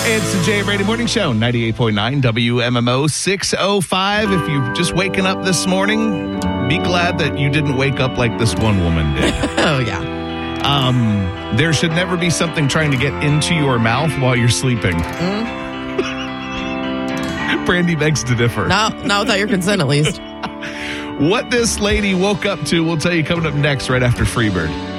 It's the Jay Brady Morning Show, 98.9 WMMO 605. If you've just waken up this morning, be glad that you didn't wake up like this one woman did. Oh, yeah. There should never be something trying to get into your mouth while you're sleeping. Brandy begs to differ. Not without your consent, at least. What this lady woke up to, we'll tell you coming up next right after Freebird.